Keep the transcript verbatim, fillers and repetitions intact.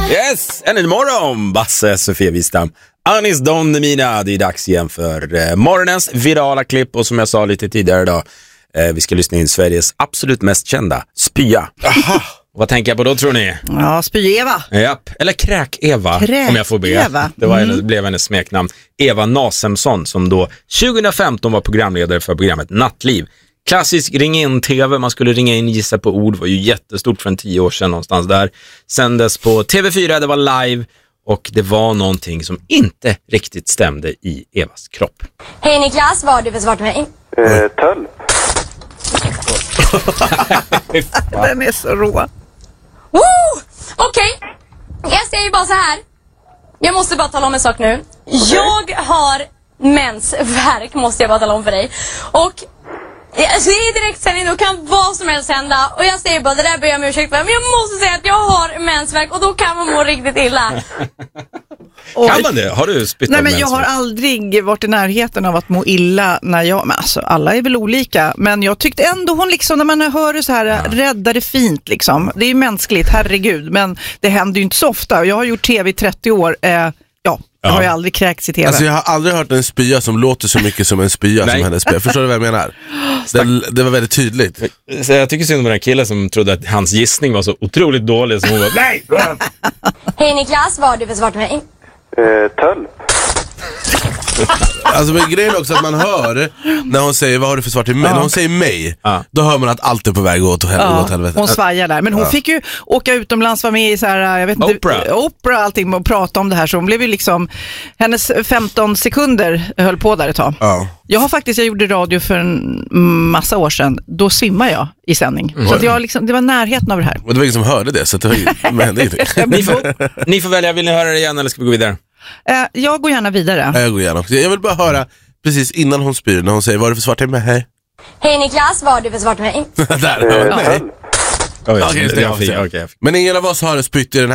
Yes, en imorgon, Basse, Sofia Wistam, Anis Don Demina. Det är dags igen för eh, morgonens virala klipp. Och som jag sa lite tidigare idag, eh, vi ska lyssna in Sveriges absolut mest kända spya. Aha. Vad tänker jag på då, tror ni? Ja, Spy-Eva. Japp, eller Kräk-Eva, Kräk om jag får be. Eva. Det var mm. hennes, blev hennes smeknamn. Eva Nasemsson, som då tjugohundrafemton var programledare för programmet Nattliv. Klassisk ring-in-tv, man skulle ringa in, gissa på ord, var ju jättestort för en tio år sedan någonstans där. Sändes på T V fyra, det var live, och det var någonting som inte riktigt stämde i Evas kropp. Hej Niklas, vad har du för svar till mig? Eh, töll. Den är så rå. Woo! Okej, okay. Jag säger bara så här. Jag måste bara tala om en sak nu. Jag har mensvärk, måste jag bara tala om för dig. Och alltså, det är direktsändning, då kan vad som helst hända. Och jag säger bara, det där ber jag mig ursäkt för. Men jag måste säga att jag har mensvärk, och då kan man må riktigt illa. Kan man det? Har du spyttat? Nej, men jag har aldrig varit i närheten av att må illa när jag, men alltså alla är väl olika, men jag tyckte ändå hon liksom, när man hör det så här, ja. räddar det fint liksom. Det är ju mänskligt, herregud, men det händer ju inte så ofta. Jag har gjort tv i trettio år, eh, ja, jag ja. har ju aldrig kräkts i tv. Alltså jag har aldrig hört en spya som låter så mycket som en spya som hennes spya. Förstår du vad jag menar? Det, det var väldigt tydligt. Så jag tycker synd om den här killen som trodde att hans gissning var så otroligt dålig, som hon var, nej! Hej Niklas, vad har du för svar till mig? Eh, töll. Alltså men grejen också att man hör när hon säger, vad har du för svar till mig? Ja. När hon säger mig, ja. då hör man att allt är på väg åt helvete. Ja, hon svajar där. Men hon ja. fick ju åka utomlands, vara med i så här, jag vet inte, Oprah. Oprah allting, och prata om det här. Så hon blev ju liksom, hennes femton sekunder höll på där ett tag. Ja. Jag har faktiskt, jag gjorde radio för en massa år sedan. Då svimmar jag i sändning. Mm. Så att jag liksom, det var närheten av det här. Och det var ingen som hörde det, så det var ju, hände ingenting. ni, får, ni får välja, vill ni höra det igen eller ska vi gå vidare? Uh, jag går gärna vidare. Ja, jag går gärna också. Jag vill bara höra precis innan hon spyr, när hon säger, vad har du för svar till mig? Hej. Hej Niklas, vad har du för svar till mig? Där, nej. Oh, ja. Okay, okay, okay. Men ingen av oss har spytt i den här